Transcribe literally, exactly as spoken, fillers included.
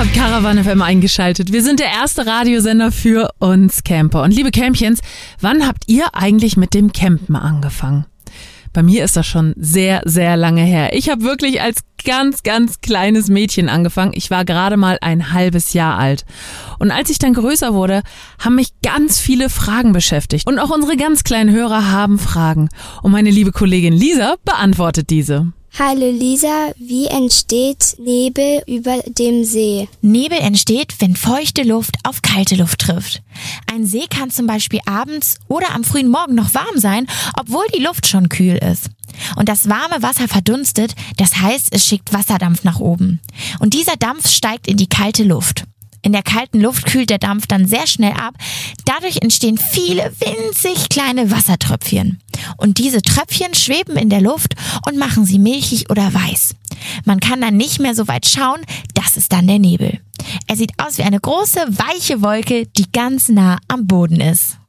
habt Caravan F M eingeschaltet. Wir sind der erste Radiosender für uns Camper. Und liebe Campchens, wann habt ihr eigentlich mit dem Campen angefangen? Bei mir ist das schon sehr, sehr lange her. Ich habe wirklich als ganz, ganz kleines Mädchen angefangen. Ich war gerade mal ein halbes Jahr alt. Und als ich dann größer wurde, haben mich ganz viele Fragen beschäftigt. Und auch unsere ganz kleinen Hörer haben Fragen. Und meine liebe Kollegin Lisa beantwortet diese. Hallo Lisa, wie entsteht Nebel über dem See? Nebel entsteht, wenn feuchte Luft auf kalte Luft trifft. Ein See kann zum Beispiel abends oder am frühen Morgen noch warm sein, obwohl die Luft schon kühl ist. Und das warme Wasser verdunstet, das heißt, es schickt Wasserdampf nach oben. Und dieser Dampf steigt in die kalte Luft. In der kalten Luft kühlt der Dampf dann sehr schnell ab. Dadurch entstehen viele winzig kleine Wassertröpfchen. Und diese Tröpfchen schweben in der Luft und machen sie milchig oder weiß. Man kann dann nicht mehr so weit schauen, das ist dann der Nebel. Er sieht aus wie eine große, weiche Wolke, die ganz nah am Boden ist.